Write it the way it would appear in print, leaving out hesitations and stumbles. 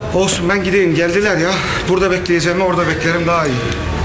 Olsun ben gideyim, geldiler ya. Burada bekleyeceğim, orada beklerim daha iyi.